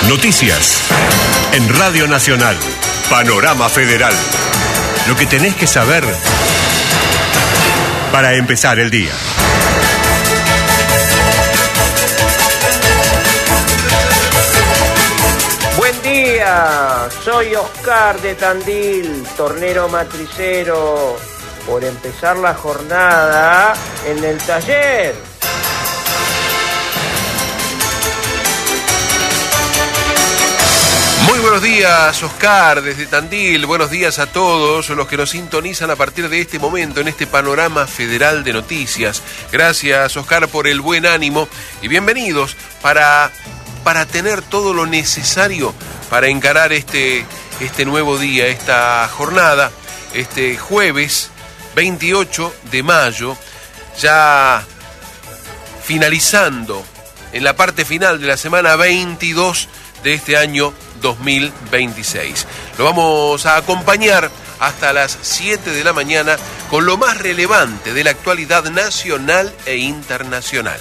Noticias en Radio Nacional. Panorama Federal. Lo que tenés que saber para empezar el día. Buen día, soy Oscar de Tandil, tornero matricero, por empezar la jornada en el taller. Muy buenos días, Oscar, desde Tandil. Buenos días a todos los que nos sintonizan a partir de este momento en este panorama federal de noticias. Gracias, Oscar, por el buen ánimo y bienvenidos para tener todo lo necesario para encarar este nuevo día, esta jornada, este jueves 28 de mayo, ya finalizando en la parte final de la semana 22 de este año 2026. Lo vamos a acompañar hasta las 7 de la mañana con lo más relevante de la actualidad nacional e internacional.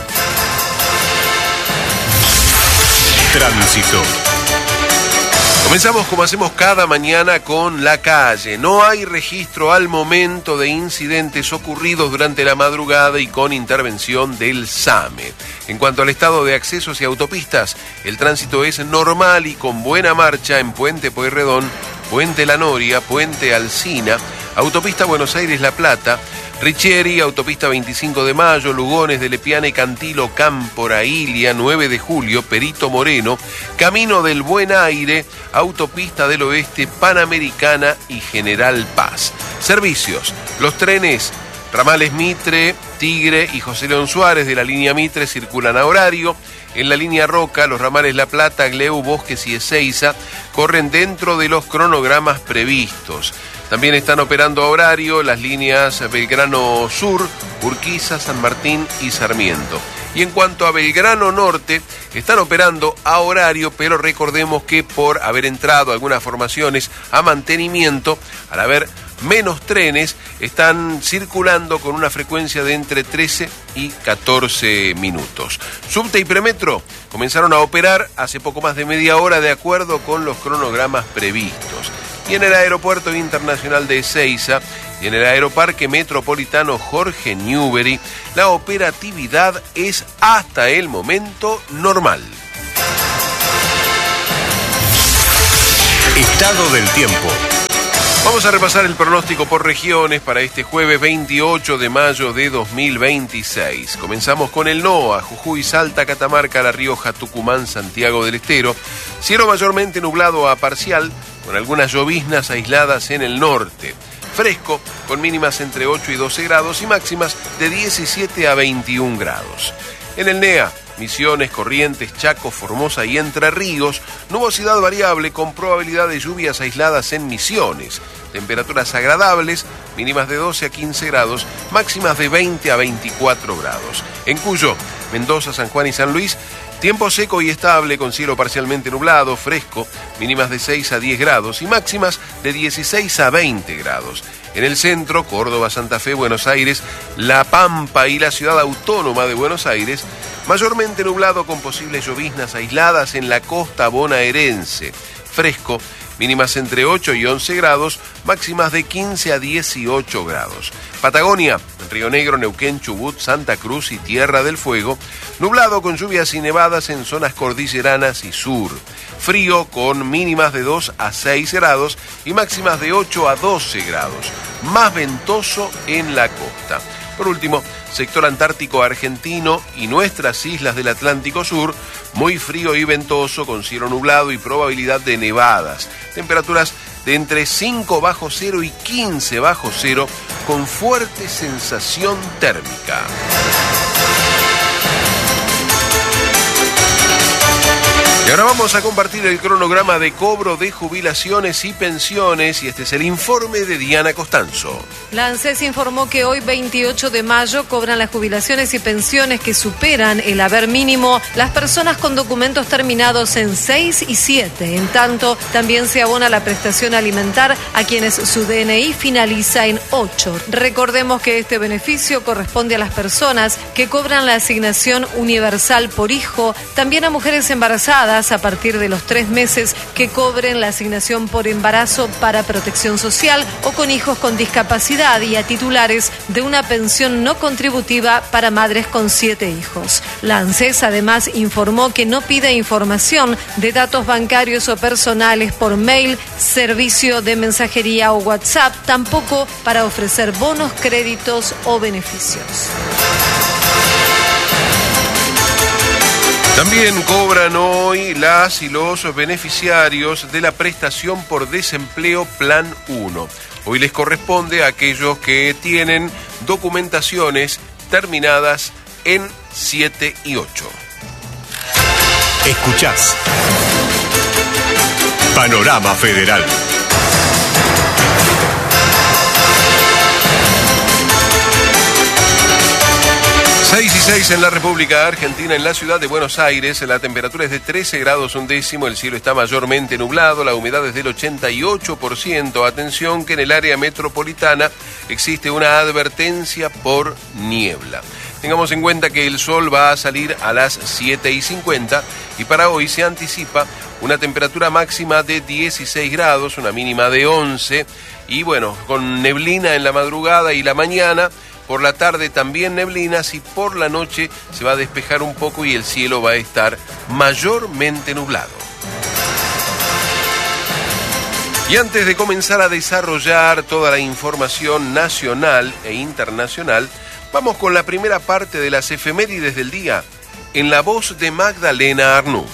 Tránsito. Comenzamos como hacemos cada mañana con la calle. No hay registro al momento de incidentes ocurridos durante la madrugada y con intervención del SAME. En cuanto al estado de accesos y autopistas, el tránsito es normal y con buena marcha en Puente Pueyrredón, Puente La Noria, Puente Alsina, Autopista Buenos Aires-La Plata, Richieri, Autopista 25 de Mayo, Lugones de Lepiana y Cantilo, Cámpora, Ilia, 9 de Julio, Perito Moreno, Camino del Buen Aire, Autopista del Oeste, Panamericana y General Paz. Servicios: los trenes ramales Mitre, Tigre y José León Suárez de la línea Mitre circulan a horario. En la línea Roca, los ramales La Plata, Gleu, Bosques y Ezeiza corren dentro de los cronogramas previstos. También están operando a horario las líneas Belgrano Sur, Urquiza, San Martín y Sarmiento. Y en cuanto a Belgrano Norte, están operando a horario, pero recordemos que por haber entrado algunas formaciones a mantenimiento, al haber menos trenes, están circulando con una frecuencia de entre 13 y 14 minutos. Subte y Premetro comenzaron a operar hace poco más de media hora de acuerdo con los cronogramas previstos. Y en el Aeropuerto Internacional de Ezeiza y en el Aeroparque Metropolitano Jorge Newbery, la operatividad es hasta el momento normal. Estado del tiempo. Vamos a repasar el pronóstico por regiones para este jueves 28 de mayo de 2026. Comenzamos con el NOA: Jujuy, Salta, Catamarca, La Rioja, Tucumán, Santiago del Estero. Cielo mayormente nublado a parcial, con algunas lloviznas aisladas en el norte. Fresco, con mínimas entre 8 y 12 grados y máximas de 17 a 21 grados. En el NEA, Misiones, Corrientes, Chaco, Formosa y Entre Ríos, nubosidad variable con probabilidad de lluvias aisladas en Misiones. Temperaturas agradables, mínimas de 12 a 15 grados, máximas de 20 a 24 grados. En Cuyo, Mendoza, San Juan y San Luis, tiempo seco y estable con cielo parcialmente nublado, fresco, mínimas de 6 a 10 grados y máximas de 16 a 20 grados. En el centro, Córdoba, Santa Fe, Buenos Aires, La Pampa y la Ciudad Autónoma de Buenos Aires, mayormente nublado con posibles lloviznas aisladas en la costa bonaerense. Fresco, mínimas entre 8 y 11 grados, máximas de 15 a 18 grados. Patagonia, Río Negro, Neuquén, Chubut, Santa Cruz y Tierra del Fuego, nublado con lluvias y nevadas en zonas cordilleranas y sur. Frío con mínimas de 2 a 6 grados y máximas de 8 a 12 grados. Más ventoso en la costa. Por último, sector antártico argentino y nuestras islas del Atlántico Sur, muy frío y ventoso con cielo nublado y probabilidad de nevadas. Temperaturas de entre 5 bajo cero y 15 bajo cero con fuerte sensación térmica. Y ahora vamos a compartir el cronograma de cobro de jubilaciones y pensiones y este es el informe de Diana Costanzo. La ANSES informó que hoy 28 de mayo cobran las jubilaciones y pensiones que superan el haber mínimo las personas con documentos terminados en 6 y 7. En tanto, también se abona la prestación alimentar a quienes su DNI finaliza en 8. Recordemos que este beneficio corresponde a las personas que cobran la asignación universal por hijo, también a mujeres embarazadas más a partir de los 3 meses que cobren la asignación por embarazo para protección social o con hijos con discapacidad y a titulares de una pensión no contributiva para madres con 7 hijos. La ANSES además informó que no pide información de datos bancarios o personales por mail, servicio de mensajería o WhatsApp, tampoco para ofrecer bonos, créditos o beneficios. También cobran hoy las y los beneficiarios de la prestación por desempleo Plan 1. Hoy les corresponde a aquellos que tienen documentaciones terminadas en 7 y 8. Escuchás Panorama Federal. 6:06 en la República Argentina, en la ciudad de Buenos Aires, la temperatura es de 13 grados un décimo, el cielo está mayormente nublado, la humedad es del 88%. Atención que en el área metropolitana existe una advertencia por niebla. Tengamos en cuenta que el sol va a salir a las 7:50 y para hoy se anticipa una temperatura máxima de 16 grados, una mínima de 11 y bueno, con neblina en la madrugada y la mañana. Por la tarde también neblinas y por la noche se va a despejar un poco y el cielo va a estar mayormente nublado. Y antes de comenzar a desarrollar toda la información nacional e internacional, vamos con la primera parte de las efemérides del día, en la voz de Magdalena Arnoux.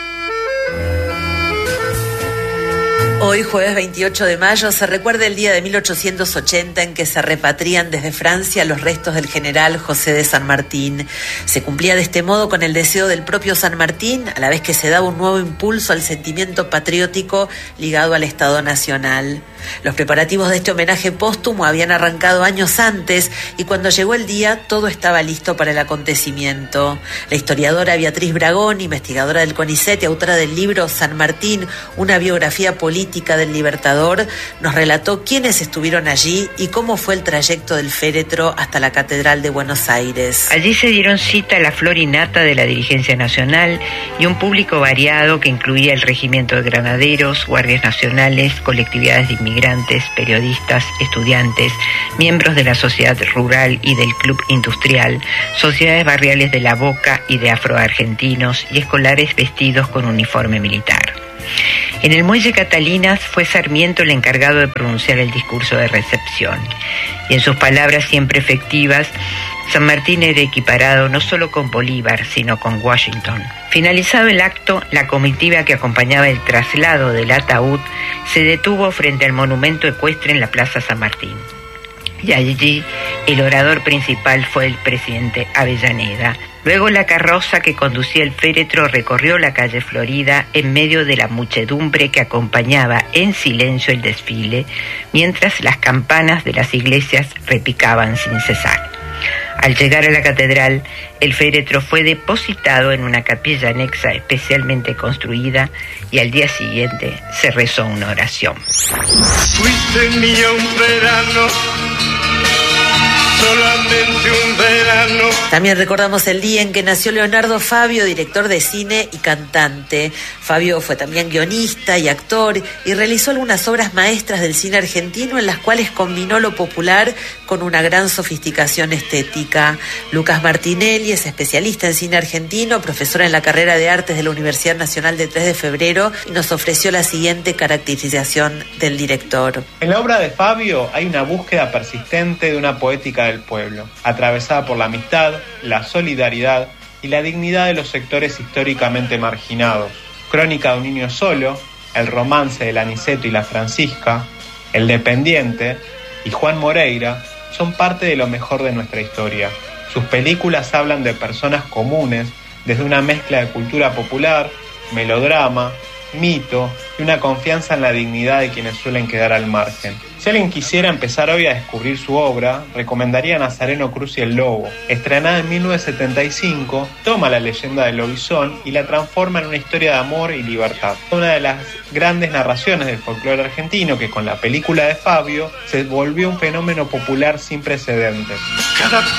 Hoy, jueves 28 de mayo, se recuerda el día de 1880 en que se repatrian desde Francia los restos del general José de San Martín. Se cumplía de este modo con el deseo del propio San Martín, a la vez que se daba un nuevo impulso al sentimiento patriótico ligado al Estado Nacional. Los preparativos de este homenaje póstumo habían arrancado años antes y cuando llegó el día todo estaba listo para el acontecimiento. La historiadora Beatriz Bragón, investigadora del CONICET y autora del libro San Martín, una biografía política del Libertador, nos relató quiénes estuvieron allí y cómo fue el trayecto del féretro hasta la Catedral de Buenos Aires. Allí se dieron cita a la flor y nata de la dirigencia nacional y un público variado que incluía el regimiento de granaderos, guardias nacionales, colectividades de inmigrantes, periodistas, estudiantes, miembros de la sociedad rural y del club industrial, sociedades barriales de La Boca y de afroargentinos y escolares vestidos con uniforme militar. En el muelle Catalinas fue Sarmiento el encargado de pronunciar el discurso de recepción y en sus palabras siempre efectivas, San Martín era equiparado no solo con Bolívar, sino con Washington. Finalizado el acto, la comitiva que acompañaba el traslado del ataúd se detuvo frente al monumento ecuestre en la Plaza San Martín. Y allí el orador principal fue el presidente Avellaneda. Luego la carroza que conducía el féretro recorrió la calle Florida en medio de la muchedumbre que acompañaba en silencio el desfile, mientras las campanas de las iglesias repicaban sin cesar. Al llegar a la catedral, el féretro fue depositado en una capilla anexa especialmente construida y al día siguiente se rezó una oración. Fuiste mía un verano, solamente un verano. También recordamos el día en que nació Leonardo Fabio, director de cine y cantante. Fabio fue también guionista y actor y realizó algunas obras maestras del cine argentino en las cuales combinó lo popular con una gran sofisticación estética. Lucas Martinelli es especialista en cine argentino, profesor en la carrera de artes de la Universidad Nacional de 3 de Febrero y nos ofreció la siguiente caracterización del director. En la obra de Fabio hay una búsqueda persistente de una poética del pueblo, atravesada por la amistad, la solidaridad y la dignidad de los sectores históricamente marginados. Crónica de un niño solo, el romance del Aniceto y la Francisca, El dependiente y Juan Moreira son parte de lo mejor de nuestra historia. Sus películas hablan de personas comunes desde una mezcla de cultura popular, melodrama, mito y una confianza en la dignidad de quienes suelen quedar al margen. Si alguien quisiera empezar hoy a descubrir su obra, recomendaría Nazareno Cruz y el Lobo. Estrenada en 1975, toma la leyenda del lobizón y la transforma en una historia de amor y libertad. Una de las grandes narraciones del folclore argentino que con la película de Fabio se volvió un fenómeno popular sin precedentes.